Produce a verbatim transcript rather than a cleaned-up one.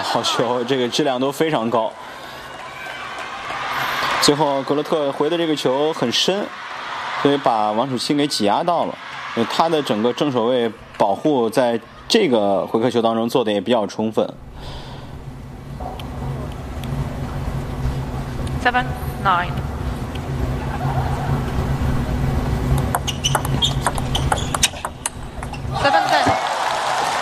好球，这个质量都非常高。最后格洛特回的这个球很深，所以把王楚钦给挤压到了。他的整个正手位保护在这个回合球当中做的也比较充分。 Seven, nine. Seven, seven.